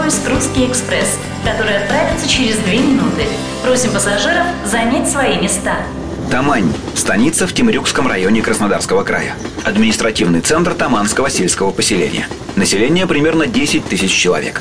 поезд «Русский экспресс», который отправится через 2 минуты. Просим пассажиров занять свои места. Тамань – станица в Темрюкском районе Краснодарского края. Административный центр Таманского сельского поселения. Население примерно 10 тысяч человек.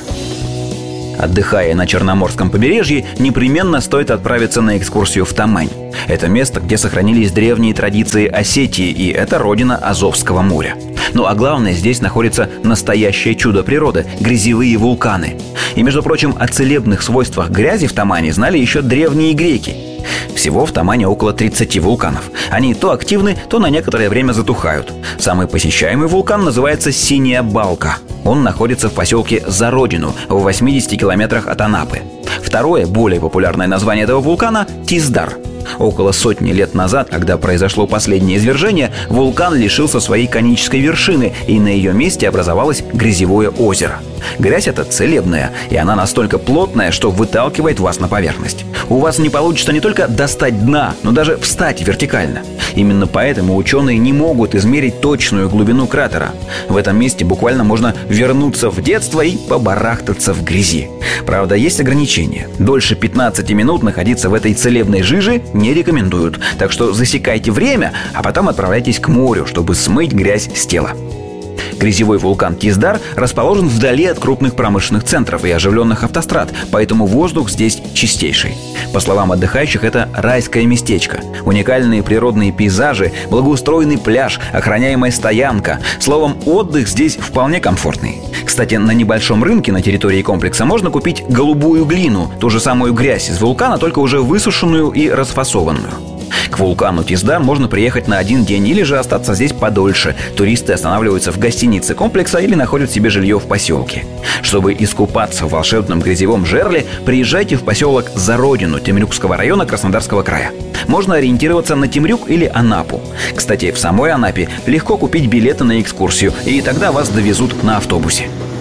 Отдыхая на Черноморском побережье, непременно стоит отправиться на экскурсию в Тамань. Это место, где сохранились древние традиции Осетии, и это родина Азовского моря. Ну а главное, здесь находится настоящее чудо природы – грязевые вулканы. И, между прочим, о целебных свойствах грязи в Тамане знали еще древние греки. Всего в Тамане около 30 вулканов. Они то активны, то на некоторое время затухают. Самый посещаемый вулкан называется Синяя Балка. Он находится в поселке Зародину, в 80 километрах от Анапы. Второе, более популярное название этого вулкана – Тиздар. Около сотни лет назад, когда произошло последнее извержение, вулкан лишился своей конической вершины, и на ее месте образовалось грязевое озеро. Грязь эта целебная, и она настолько плотная, что выталкивает вас на поверхность. У вас не получится не только достать дна, но даже встать вертикально. Именно поэтому ученые не могут измерить точную глубину кратера. В этом месте буквально можно вернуться в детство и побарахтаться в грязи. Правда, есть ограничения. Дольше 15 минут находиться в этой целебной жиже не рекомендуют. Так что засекайте время, а потом отправляйтесь к морю, чтобы смыть грязь с тела. Грязевой вулкан Тиздар расположен вдали от крупных промышленных центров и оживленных автострад, поэтому воздух здесь чистейший. По словам отдыхающих, это райское местечко. Уникальные природные пейзажи, благоустроенный пляж, охраняемая стоянка. Словом, отдых здесь вполне комфортный. Кстати, на небольшом рынке на территории комплекса можно купить голубую глину, ту же самую грязь из вулкана, только уже высушенную и расфасованную. К вулкану Тиздар можно приехать на 1 день или же остаться здесь подольше. Туристы останавливаются в гостинице комплекса или находят себе жилье в поселке. Чтобы искупаться в волшебном грязевом жерле, приезжайте в поселок Зародину Темрюкского района Краснодарского края. Можно ориентироваться на Темрюк или Анапу. Кстати, в самой Анапе легко купить билеты на экскурсию, и тогда вас довезут на автобусе.